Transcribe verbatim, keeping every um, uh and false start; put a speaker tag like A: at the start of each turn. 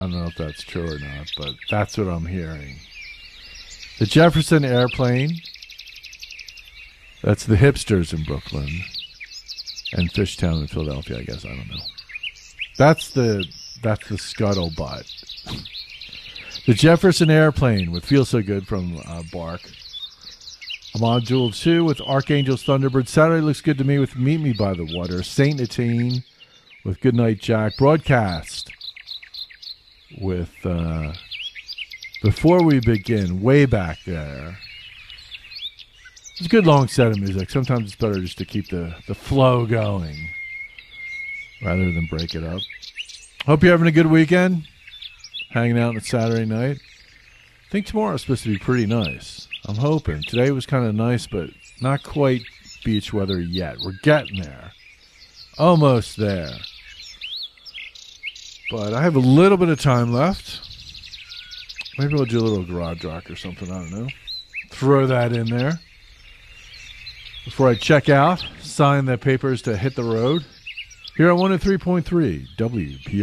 A: I don't know if that's true or not, but that's what I'm hearing. The Jefferson Airplane. That's the hipsters in Brooklyn. And Fishtown in Philadelphia, I guess. I don't know. That's the that's the scuttlebutt. The Jefferson Airplane with Feel So Good from uh, Bark. I'm on Jewel two with Archangel's Thunderbird. Saturday Looks Good to Me with Meet Me by the Water. Saint Etienne with Goodnight Jack. Broadcast with uh, Before We Begin, way back there. It's a good long set of music. Sometimes it's better just to keep the, the flow going rather than break it up. Hope you're having a good weekend. Hanging out on a Saturday night. I think tomorrow's supposed to be pretty nice. I'm hoping. Today was kind of nice, but not quite beach weather yet. We're getting there. Almost there. But I have a little bit of time left. Maybe I'll do a little garage rock or something. I don't know. Throw that in there. Before I check out, sign the papers to hit the road. Here at one oh three point three W P O.